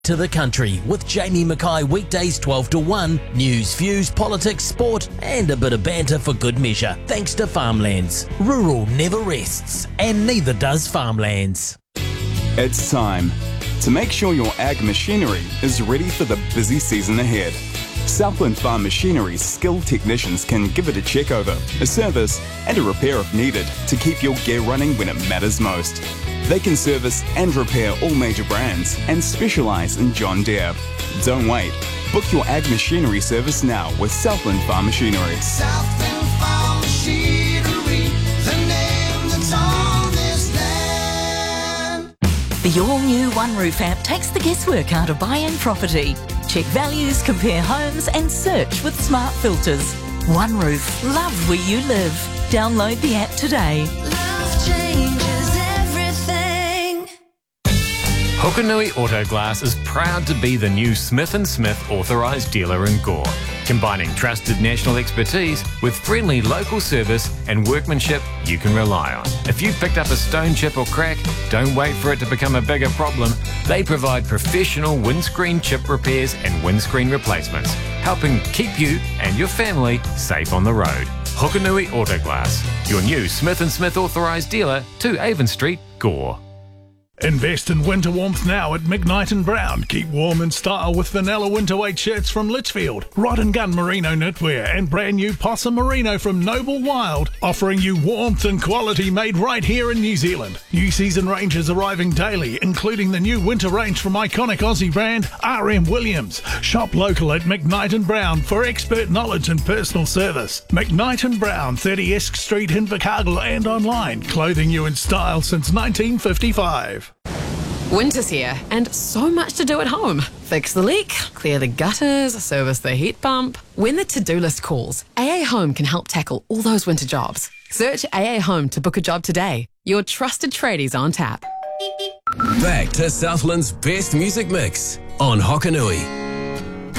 To the Country with Jamie Mackay, weekdays 12 to 1, news, views, politics, sport and a bit of banter for good measure. Thanks to Farmlands. Rural never rests and neither does Farmlands. It's time to make sure your ag machinery is ready for the busy season ahead. Southland Farm Machinery's skilled technicians can give it a check over, a service and a repair if needed to keep your gear running when it matters most. They can service and repair all major brands and specialise in John Deere. Don't wait. Book your ag machinery service now with Southland Farm Machinery. Southland Farm Machinery, the name that's on this land. The all-new One Roof app takes the guesswork out of buying property. Check values, compare homes and search with smart filters. One Roof, love where you live. Download the app today. Love changes everything. Hokanui Auto Glass is proud to be the new Smith & Smith authorised dealer in Gore, combining trusted national expertise with friendly local service and workmanship you can rely on. If you picked up a stone chip or crack, don't wait for it to become a bigger problem. They provide professional windscreen chip repairs and windscreen replacements, helping keep you and your family safe on the road. Hokanui Auto Glass, your new Smith & Smith authorised dealer, 2 Avon Street, Gore. Invest in winter warmth now at McKnight & Brown. Keep warm in style with vanilla winter weight shirts from Litchfield, Rod & Gun Merino knitwear and brand new Possum Merino from Noble Wild, offering you warmth and quality made right here in New Zealand. New season ranges arriving daily, including the new winter range from iconic Aussie brand R.M. Williams. Shop local at McKnight & Brown for expert knowledge and personal service. McKnight & Brown, 30 Esk Street, Invercargill and online. Clothing you in style since 1955. Winter's here and so much to do at home. Fix the leak, clear the gutters, service the heat pump. When the to-do list calls, AA Home can help tackle all those winter jobs. Search AA Home to book a job today. Your trusted tradies on tap. Back to Southland's best music mix on Hokanui.